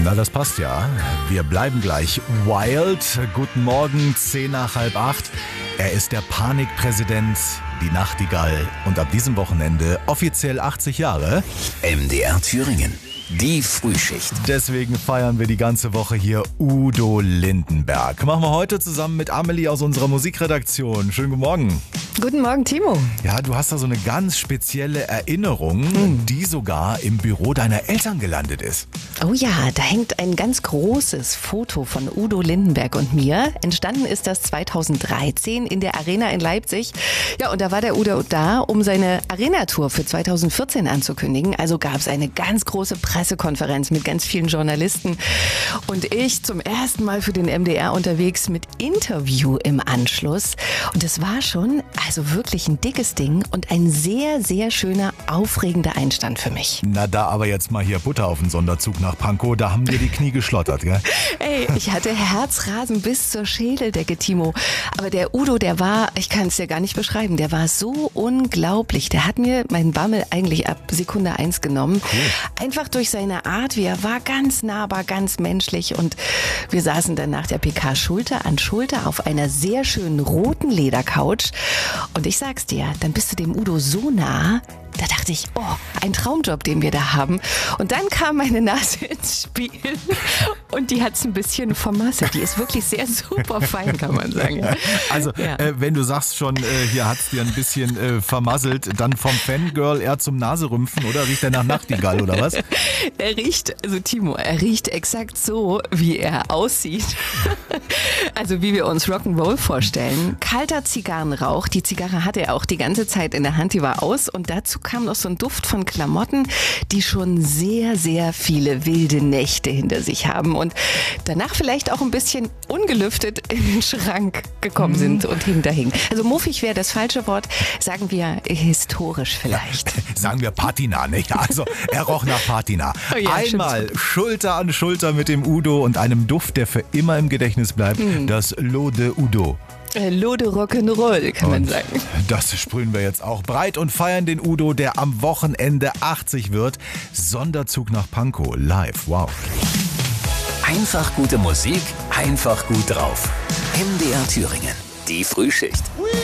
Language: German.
Na, das passt ja. Wir bleiben gleich wild. Guten Morgen, 10 nach halb 8. Er ist der Panikpräsident, die Nachtigall und ab diesem Wochenende offiziell 80 Jahre. MDR Thüringen, die Frühschicht. Deswegen feiern wir die ganze Woche hier Udo Lindenberg. Machen wir heute zusammen mit Amelie aus unserer Musikredaktion. Schönen guten Morgen. Guten Morgen, Timo. Ja, du hast da so eine ganz spezielle Erinnerung, die sogar im Büro deiner Eltern gelandet ist. Oh ja, da hängt ein ganz großes Foto von Udo Lindenberg und mir. Entstanden ist das 2013 in der Arena in Leipzig. Ja, und da war der Udo da, um seine Arena-Tour für 2014 anzukündigen. Also gab es eine ganz große Pressekonferenz mit ganz vielen Journalisten. Und ich zum ersten Mal für den MDR unterwegs mit Interview im Anschluss. Und es war schon, also wirklich ein dickes Ding und ein sehr, sehr schöner, aufregender Einstand für mich. Na, da aber jetzt mal hier Butter auf den Sonderzug nach Pankow, da haben dir die Knie geschlottert, gell? Ey, ich hatte Herzrasen bis zur Schädeldecke, Timo. Aber der Udo, der war, ich kann es dir gar nicht beschreiben, der war so unglaublich. Der hat mir meinen Bammel eigentlich ab Sekunde 1 genommen. Cool. Einfach durch seine Art, wie er war, ganz nahbar, ganz menschlich. Und wir saßen dann nach der PK Schulter an Schulter auf einer sehr schönen roten Ledercouch. Und ich sag's dir, dann bist du dem Udo so nah, da dachte ich, oh, ein Traumjob, den wir da haben. Und dann kam meine Nase ins Spiel und die hat's ein bisschen vermasselt. Die ist wirklich sehr super fein, kann man sagen. Also, ja. Wenn du sagst schon, hier hat's dir ein bisschen vermasselt, dann vom Fangirl eher zum Naserümpfen, oder? Riecht er nach Nachtigall, oder was? Er riecht, also Timo, er riecht exakt so, wie er aussieht. Also wie wir uns Rock'n'Roll vorstellen. Kalter Zigarrenrauch, die Zigarre hatte er auch die ganze Zeit in der Hand, die war aus und dazu kam noch so ein Duft von Klamotten, die schon sehr, sehr viele wilde Nächte hinter sich haben und danach vielleicht auch ein bisschen ungelüftet in den Schrank gekommen sind und hinterhingen. Also muffig wäre das falsche Wort, sagen wir historisch vielleicht. Ja, sagen wir Patina, nicht? Also er roch nach Patina. Oh ja, einmal Schulter an Schulter mit dem Udo und einem Duft, der für immer im Gedächtnis bleibt, das L'Eau de Udo. L'Eau de Rock'n'Roll, kann man sagen. Das sprühen wir jetzt auch breit und feiern den Udo, der am Wochenende 80 wird. Sonderzug nach Pankow, live, wow. Einfach gute Musik, einfach gut drauf. MDR Thüringen, die Frühschicht.